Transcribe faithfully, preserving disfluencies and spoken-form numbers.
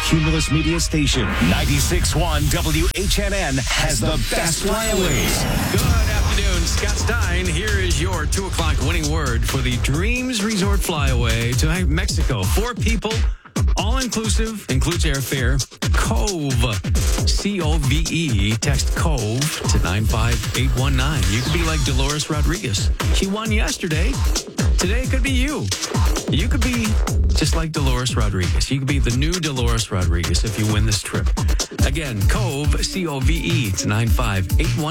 Cumulus Media Station. ninety-six point one W H N N has the best flyways. Good afternoon, Scott Stein. Here is your two o'clock winning word for the Dreams Resort Flyaway to Mexico. Four people, all inclusive, includes airfare. Cove, C O V E. Text Cove to nine five eight one nine. You could be like Dolores Rodriguez. She won yesterday. Today it could be you. You could be just like Dolores Rodriguez. You could be the new Dolores Rodriguez if you win this trip. Again, Cove, C O V E to nine five eight one nine.